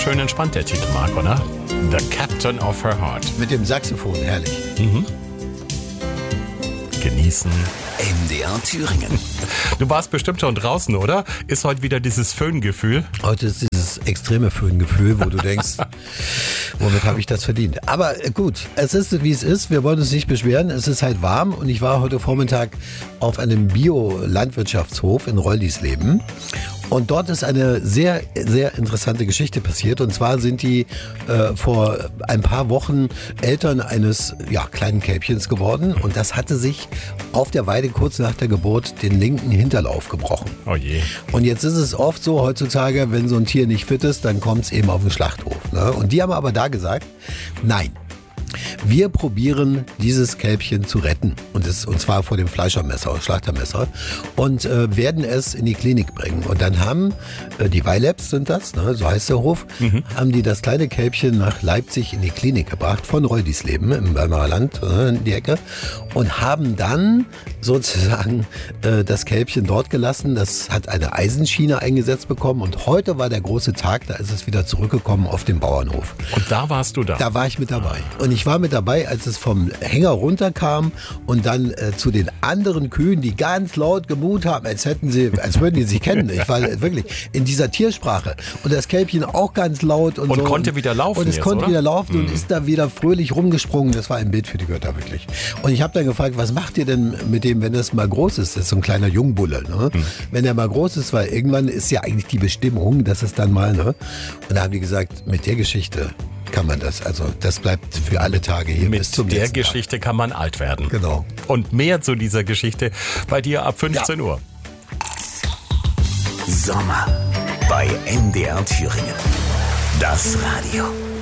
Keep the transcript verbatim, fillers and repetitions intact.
schön entspannt, der Titel, Marco, ne? The Captain of Her Heart. Mit dem Saxophon, herrlich. Mhm. Genießen. M D R Thüringen. Du warst bestimmt schon draußen, oder? Ist heute wieder dieses Föhngefühl? Heute ist dieses extreme Föhngefühl, wo du denkst, womit habe ich das verdient? Aber gut, es ist wie es ist. Wir wollen uns nicht beschweren. Es ist halt warm und ich war heute Vormittag auf einem Bio-Landwirtschaftshof in Roldisleben. Und dort ist eine sehr, sehr interessante Geschichte passiert. Und zwar sind die äh, vor ein paar Wochen Eltern eines ja, kleinen Kälbchens geworden. Und das hatte sich auf der Weide kurz nach der Geburt den linken Hinterlauf gebrochen. Oh je. Und jetzt ist es oft so heutzutage, wenn so ein Tier nicht fit ist, dann kommt es eben auf den Schlachthof. Ne? Und die haben aber da gesagt, nein. Wir probieren, dieses Kälbchen zu retten. Und, das, und zwar vor dem Fleischermesser, Schlachtermesser. Und äh, werden es in die Klinik bringen. Und dann haben äh, die Weilabs sind das, ne, so heißt der Hof, mhm. haben die das kleine Kälbchen nach Leipzig in die Klinik gebracht, von Roldisleben im Weimarer Land, äh, in die Ecke. Und haben dann sozusagen äh, das Kälbchen dort gelassen. Das hat eine Eisenschiene eingesetzt bekommen. Und heute war der große Tag, da ist es wieder zurückgekommen auf den Bauernhof. Und da warst du da? Da war ich mit dabei. Und ich war mit dabei, als es vom Hänger runterkam und dann äh, zu den anderen Kühen, die ganz laut gemuht haben, als hätten sie, als würden die sich kennen. Ich war wirklich in dieser Tiersprache. Und das Kälbchen auch ganz laut und, und so. konnte wieder laufen. Und es jetzt, konnte oder? wieder laufen mhm. und ist da wieder fröhlich rumgesprungen. Das war ein Bild für die Götter, wirklich. Und ich habe dann gefragt, was macht ihr denn mit dem, wenn das mal groß ist? Das ist so ein kleiner Jungbulle. Ne? Mhm. Wenn er mal groß ist, weil irgendwann ist ja eigentlich die Bestimmung, dass es dann mal, ne? Und da haben die gesagt, mit der Geschichte kann man das. Also das bleibt für alle Tage hier Mit bis zum der letzten Geschichte Tag. kann man alt werden. Genau. Und mehr zu dieser Geschichte bei dir ab fünfzehn Ja. Uhr. Sommer bei M D R Thüringen. Das Radio.